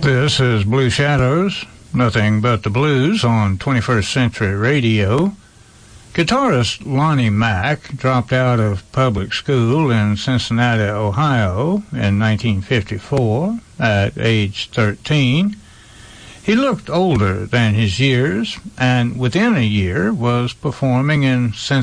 This is Blue Shadows, nothing but the blues on 21st Century Radio. Guitarist Lonnie Mack dropped out of public school in Cincinnati, Ohio in 1954 at age 13. He looked older than his years, and within a year was performing in Cincinnati